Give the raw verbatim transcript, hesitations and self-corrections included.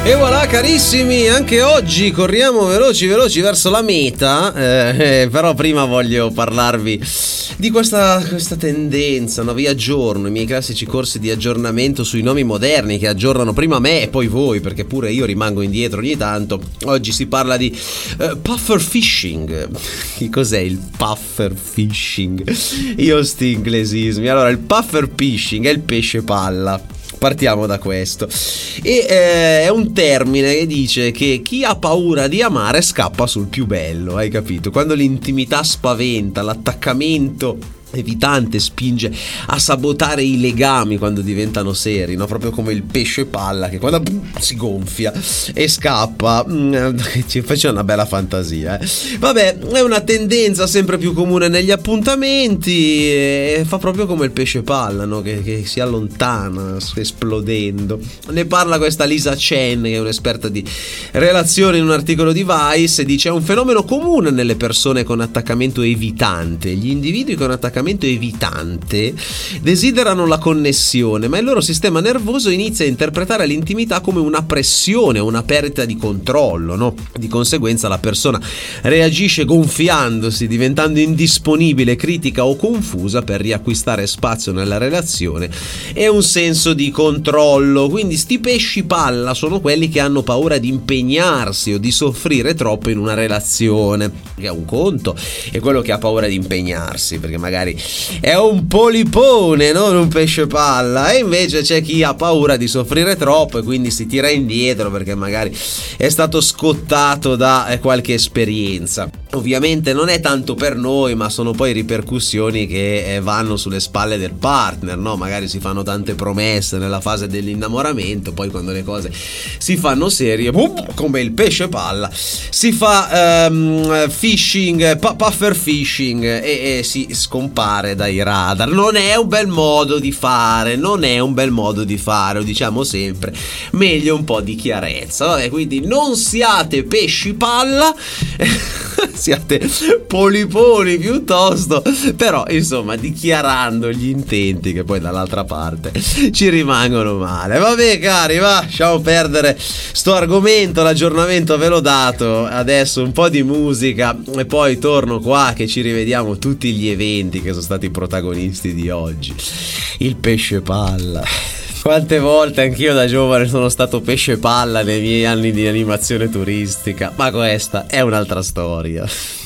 E voilà carissimi, anche oggi corriamo veloci veloci verso la meta, eh, eh, però prima voglio parlarvi di questa, questa tendenza, no? Vi aggiorno i miei classici corsi di aggiornamento sui nomi moderni che aggiornano prima me e poi voi, perché pure io rimango indietro ogni tanto. Oggi si parla di eh, puffer fishing. Che cos'è il puffer fishing? Io sti inglesismi. Allora, il puffer fishing è il pesce palla. Partiamo da questo. E eh, è un termine che dice che chi ha paura di amare scappa sul più bello, hai capito? Quando l'intimità spaventa, l'attaccamento evitante spinge a sabotare i legami quando diventano seri, no? Proprio come il pesce palla che quando boom, si gonfia e scappa, mm, ci faccia una bella fantasia, eh. Vabbè, è una tendenza sempre più comune negli appuntamenti e fa proprio come il pesce palla, no? che, che si allontana esplodendo. Ne parla questa Lisa Chen, che è un'esperta di relazioni, in un articolo di Vice, e dice: è un fenomeno comune nelle persone con attaccamento evitante. Gli individui con attaccamento evitante desiderano la connessione, ma il loro sistema nervoso inizia a interpretare l'intimità come una pressione, una perdita di controllo, no? Di conseguenza la persona reagisce gonfiandosi, diventando indisponibile, critica o confusa per riacquistare spazio nella relazione e un senso di controllo. Quindi sti pesci palla sono quelli che hanno paura di impegnarsi o di soffrire troppo in una relazione, che è un conto, e quello che ha paura di impegnarsi perché magari è un polipone, non un pesce palla, e invece c'è chi ha paura di soffrire troppo e quindi si tira indietro perché magari è stato scottato da qualche esperienza. Ovviamente non è tanto per noi, ma sono poi ripercussioni che vanno sulle spalle del partner, no? Magari si fanno tante promesse nella fase dell'innamoramento, poi quando le cose si fanno serie, boom, come il pesce palla, si fa um, fishing, pu- puffer fishing e, e si scompare dai radar. Non è un bel modo di fare, non è un bel modo di fare, lo diciamo sempre, meglio un po' di chiarezza. Vabbè, quindi non siate pesci palla, siate poliponi piuttosto, però insomma dichiarando gli intenti che poi dall'altra parte ci rimangono male. Vabbè cari, va, lasciamo perdere sto argomento, l'aggiornamento ve l'ho dato, adesso un po' di musica e poi torno qua che ci rivediamo tutti gli eventi che sono stati protagonisti di oggi. Il pesce palla. Quante volte anch'io da giovane sono stato pesce palla nei miei anni di animazione turistica, ma questa è un'altra storia.